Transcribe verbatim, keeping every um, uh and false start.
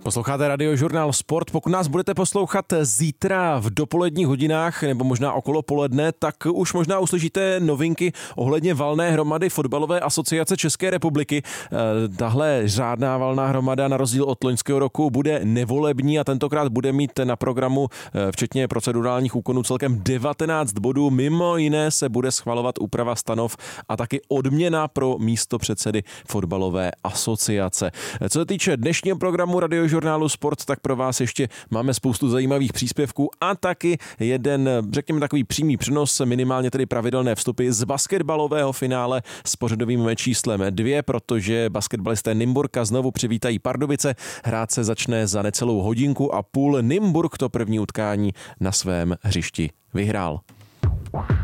Posloucháte Radiožurnál Sport. Pokud nás budete poslouchat zítra v dopoledních hodinách nebo možná okolo poledne, tak už možná uslyšíte novinky ohledně valné hromady Fotbalové asociace České republiky. Tahle řádná valná hromada na rozdíl od loňského roku bude nevolební a tentokrát bude mít na programu včetně procedurálních úkonů celkem devatenáct bodů. Mimo jiné se bude schvalovat úprava stanov a taky odměna pro místopředsedy Fotbalové asociace. Co se týče dnešního programu Radiožurnálu Žurnálu Sport, tak pro vás ještě máme spoustu zajímavých příspěvků a taky jeden, řekněme, takový přímý přenos, minimálně tedy pravidelné vstupy z basketbalového finále s pořadovým číslem dvě, protože basketbalisté Nymburka znovu přivítají Pardubice. Hrát se začne za necelou hodinku a půl. Nymburk to první utkání na svém hřišti vyhrál.